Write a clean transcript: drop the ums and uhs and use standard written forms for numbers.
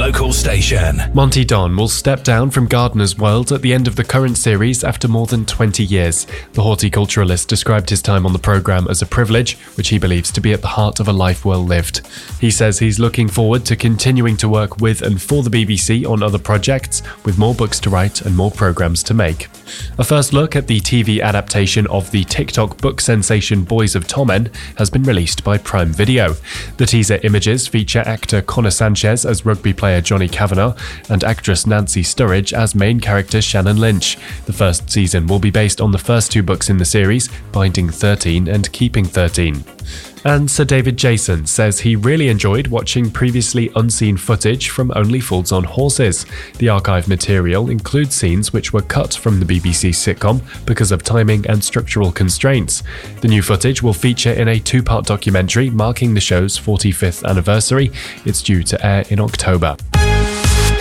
local station. Monty Don will step down from Gardener's World at the end of the current series after more than 20 years. The horticulturalist described his time on the programme as a privilege, which he believes to be at the heart of a life well lived. He says he's looking forward to continuing to work with and for the BBC on other projects, with more books to write and more programmes to make. A first look at the TV adaptation of the TikTok book sensation Boys of Tommen has been released by Prime Video. The teaser images feature actor Connor Sanchez as rugby player Johnny Kavanagh and actress Nancy Sturridge as main character Shannon Lynch. The first season will be based on the first two books in the series, Binding 13 and Keeping 13. And Sir David Jason says he really enjoyed watching previously unseen footage from Only Fools on Horses. The archive material includes scenes which were cut from the BBC sitcom because of timing and structural constraints. The new footage will feature in a two-part documentary marking the show's 45th anniversary. It's due to air in October.